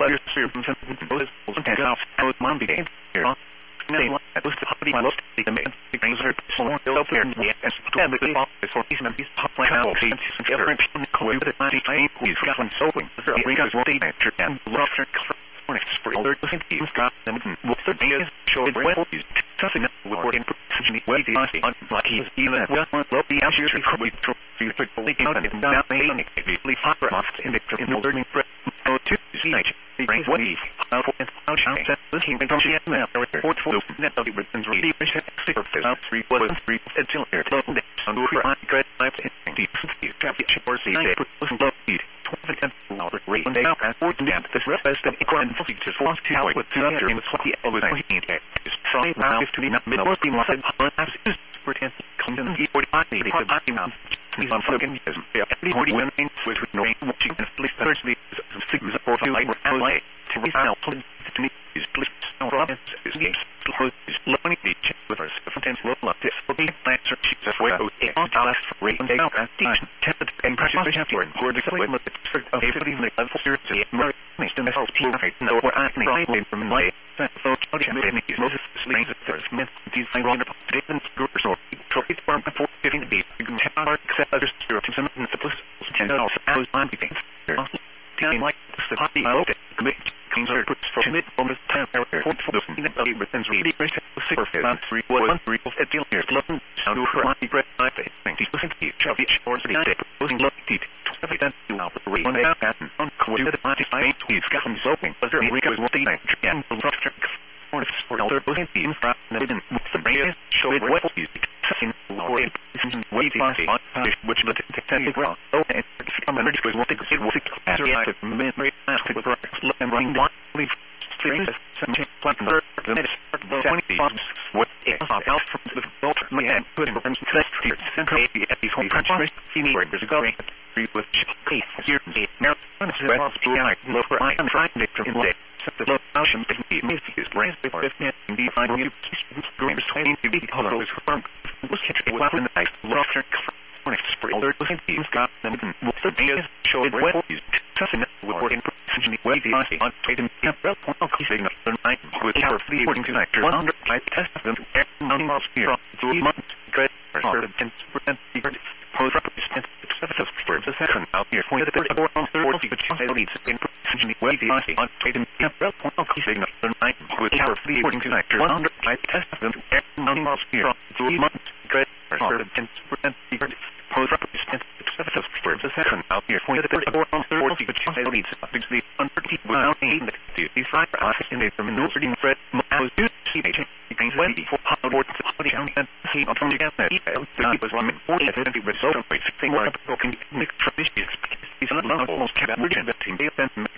pleasure servants and those and out I was mom began here. Nay, I was the hobby my most the man the things are so long up there and yes, the big office for these men these top plan out and ever and cool with the money I who's got one so we got one day and rougher for older teams got them with the days showed well something with working precision way the like he's even well low the answer to we to leaking out and down the hopper off in the learning so to see the brains wave how shine that this came from the now report for net of the written read sticker out 3 was 3 until here to the under I great life in the traffic or see they put low speed 20 rate and now as for them this rest as the equal features for to how it with after in the sweaty always is trying now to be not middle team was as pretend content 45 the he's on fucking everybody when with no watching and please thursday things for like to be out to me is please is games is learning the check with us sometimes look like this for the answer she's a way on last rate and out and tested and precious for the way with the of everything like level seriously more next to the whole team right now we're acting right from my so how do you make these most slings of there's meant these I wrong about different groups or trophy farm before getting the beat you can have our accept others to some of the plus and also as I'm being feeling like the hobby I hope it commit comes out for mid on this time for the within really great super fit on 3 1 3 at the here looking sound for my breath I think the simply of each or the day losing look deep every time you out the rate on that pattern on quite the party fight he's got some soaking but there we go what the night and the structure for other teams from the the brain show it what is in or way fast which the technique ground so and come and was what it was as reactive memory plastic with and running one leaf things something like the what is out from the filter man put in terms of the central at the home country where there's going with here the American look for I am trying to in day the location is brains before in the final green 20 to be colors from was hit well in the night rougher for spring alert was teams got them with the days showed well is something working precision way the on trading well signal night with our free working tonight 100 I test them every month here 3 months great and post represent for the second out here for the 34 on 30 but leads in precision way the on trading well signal night with our free working tonight 100 I test them every month here 3 months great and post represent for the second out here for the 34 on 30 but leads under without the fry in the terminal Fred was due to things when before Howard and he not only got that he was running 40 and the result of thing were broken mixed traditions is almost kept region that team